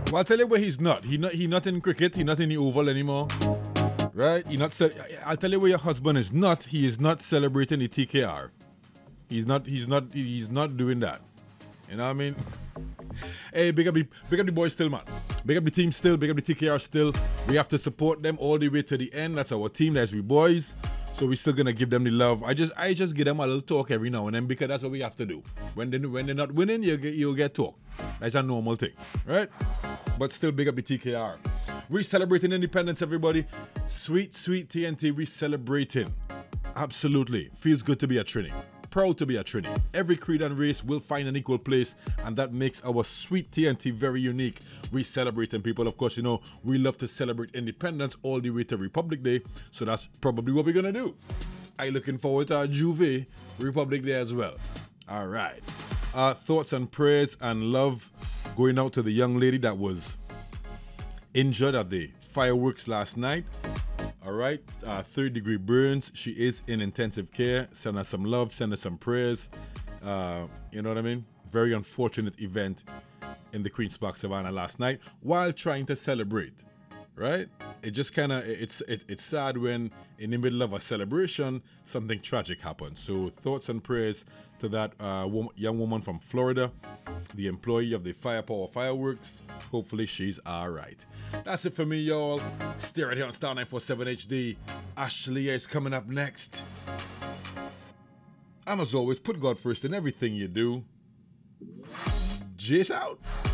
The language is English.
Well, I'll tell you where he's not. He not in cricket. He not in the Oval anymore. Right? I'll tell you where your husband is not. He is not celebrating the TKR. He's not doing that. You know what I mean? Hey, big up the boys still, man. Big up the team still, big up the TKR still. We have to support them all the way to the end. That's our team, that's we boys. So we're still gonna give them the love. I just give them a little talk every now and then because that's what we have to do. When they're not winning, you'll get talk. That's a normal thing, right? But still big up the TKR. We're celebrating independence, everybody. Sweet TNT, we're celebrating. Absolutely. Feels good to be a Trini. Proud to be a Trini. Every creed and race will find an equal place, and that makes our sweet TNT very unique. We celebrating people. Of course, you know, we love to celebrate independence all the way to Republic Day, so that's probably what we're going to do. I'm looking forward to our Juve Republic Day as well. All right. Thoughts and prayers and love going out to the young lady that was injured at the fireworks last night. All right, 3rd-degree burns. She is in intensive care. Send her some love, send her some prayers. You know what I mean? Very unfortunate event in the Queen's Park Savannah last night while trying to celebrate, right? It just kind of, it's sad when in the middle of a celebration, something tragic happens. So thoughts and prayers to that young woman from Florida, the employee of the Firepower Fireworks. Hopefully she's all right. That's it for me, y'all. Stay right here on Star 947 HD. Ashley is coming up next. And as always, put God first in everything you do. Jace out.